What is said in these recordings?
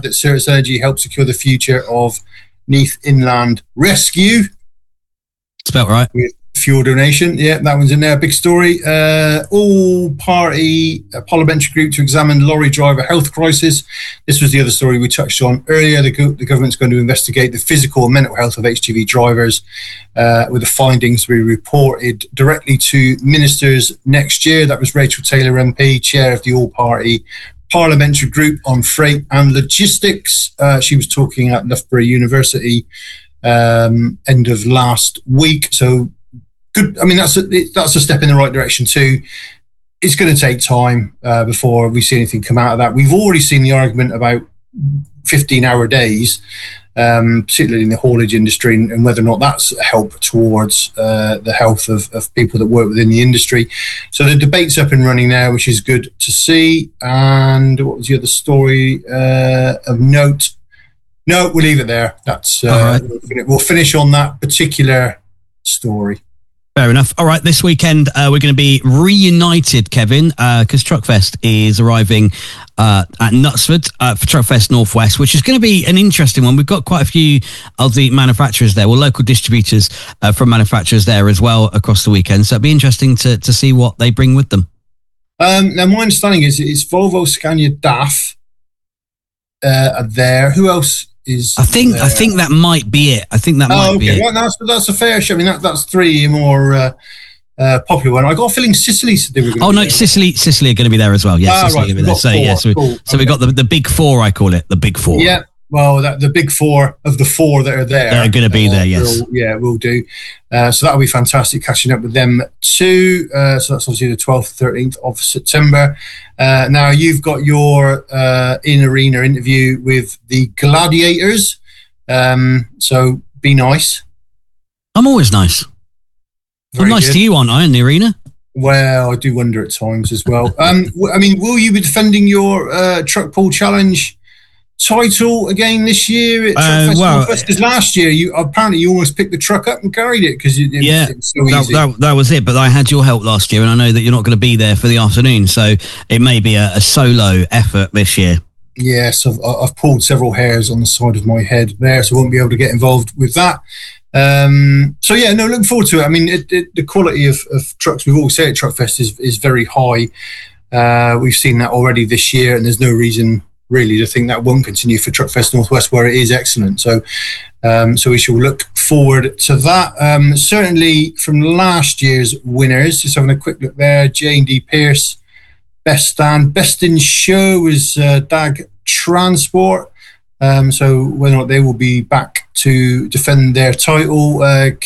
glad that Certus Energy helped secure the future of Neath Inland Rescue. Spelt right. With fuel donation. Yeah, that one's in there. Big story. All-party parliamentary group to examine lorry driver health crisis. This was the other story we touched on earlier. The government's going to investigate the physical and mental health of HGV drivers, with the findings to be reported directly to ministers next year. That was Rachel Taylor MP, chair of the all-party parliamentary group on freight and logistics. She was talking at Loughborough University end of last week. So good. I mean, that's a step in the right direction too. It's going to take time before we see anything come out of that. We've already seen the argument about 15-hour days, particularly in the haulage industry, and whether or not that's a help towards the health of people that work within the industry. So the debate's up and running now, which is good to see. And what was the other story of note? No, we'll leave it there. That's right. We'll finish on that particular story. Fair enough. All right, this weekend we're going to be reunited, Kevin, because Truckfest is arriving at Knutsford for Truckfest Northwest, which is going to be an interesting one. We've got quite a few of the manufacturers there, local distributors from manufacturers there as well across the weekend. So it'll be interesting to see what they bring with them. Now, my understanding is it's Volvo, Scania, DAF are there. Who else? I think that might be it. I think that might be it. Well, that's a fair show. I mean, that's three more popular one. I got a feeling Sicily said they were going to be there. Sicily are going to be there as well. Yeah, Sicily are going to be there. So, yeah, so we got the big four, I call it, the big four. Yeah, well, the big four of the four that are there. They're going to be there, yes. We'll do. So that'll be fantastic, catching up with them too. So that's obviously the 12th, 13th of September. Now, you've got your in-arena interview with the Gladiators. So be nice. I'm always nice. I'm nice to you, aren't I, in the arena? Well, I do wonder at times as well. I mean, will you be defending your Truck Pull Challenge title again this year at Truckfest Northwest? Because last year you almost picked the truck up and carried it because it was so easy. That was it. But I had your help last year, and I know that you're not going to be there for the afternoon, so it may be a solo effort this year. Yes, I've pulled several hairs on the side of my head there, so I won't be able to get involved with that. So yeah, no, looking forward to it. I mean, the quality of trucks, we've always said at Truckfest is very high. We've seen that already this year, and there's no reason really to think that won't continue for Truckfest Northwest, where it is excellent. So we shall look forward to that. Certainly from last year's winners, just having a quick look there, J&D Pierce, best stand. Best in show was DAG Transport. So whether or not they will be back to defend their title, RT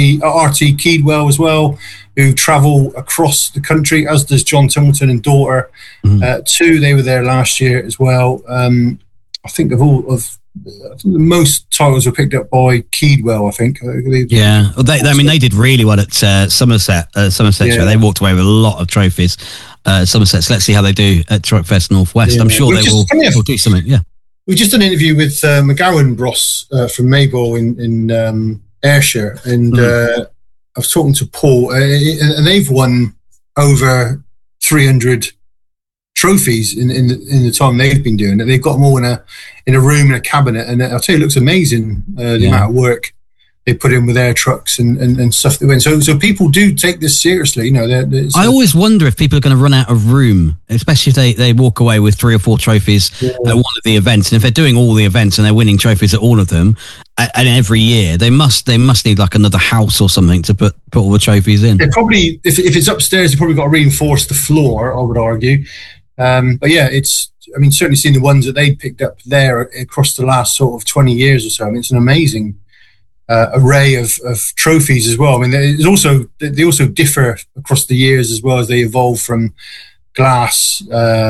Keedwell as well, who travel across the country, as does John Templeton and daughter too. They were there last year as well. I think the most titles were picked up by Keedwell, I think. Yeah, well, they did really well at Somerset. Show. They walked away with a lot of trophies. Somerset. So let's see how they do at Truckfest Northwest. Yeah. I'm sure they will do something. Yeah. We just did an interview with McGowan Bros from Maybole in Ayrshire, and I was talking to Paul, and they've won over 300 trophies in the time they've been doing it. They've got them all in a room in a cabinet, and I'll tell you, it looks amazing the amount of work they put in with their trucks and stuff they win. So people do take this seriously. You know, I always wonder if people are going to run out of room, especially if they walk away with 3 or 4 trophies at one of the events. And if they're doing all the events and they're winning trophies at all of them, and every year, they must need like another house or something to put all the trophies in. They probably, if it's upstairs, they've probably got to reinforce the floor, I would argue. But yeah, certainly seeing the ones that they picked up there across the last sort of 20 years or so. I mean, it's an amazing array of trophies as well. I mean, they also differ across the years as well, as they evolve from glass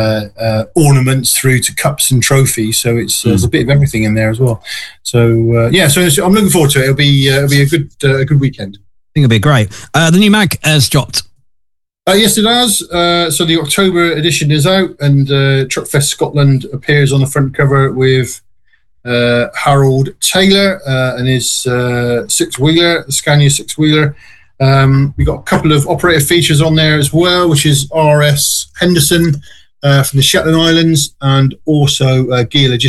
ornaments through to cups and trophies. So there's a bit of everything in there as well. So so I'm looking forward to it. It'll be a good weekend. I think it'll be great. The new mag has dropped. Yes, it has. So the October edition is out, and Truckfest Scotland appears on the front cover with Harold Taylor and his six-wheeler, the Scania six-wheeler. We've got a couple of operator features on there as well, which is RS Henderson from the Shetland Islands, and also Gear Logistics